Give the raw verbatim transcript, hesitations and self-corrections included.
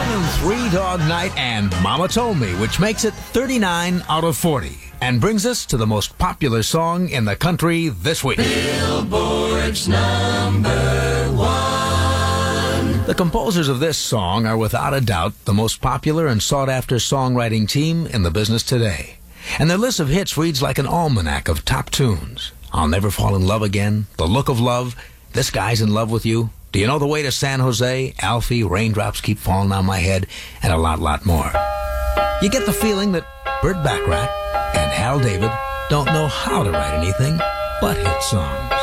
and Three Dog Night and Mama Told Me, which makes it thirty-nine out of forty and brings us to the most popular song in the country this week. Billboard's number one. The composers of this song are without a doubt the most popular and sought-after songwriting team in the business today. And their list of hits reads like an almanac of top tunes. I'll Never Fall in Love Again, The Look of Love, This Guy's in Love with You, Do You Know the Way to San Jose, Alfie, Raindrops Keep Falling on My Head, and a lot, lot more. You get the feeling that Burt Bacharach and Hal David don't know how to write anything but hit songs.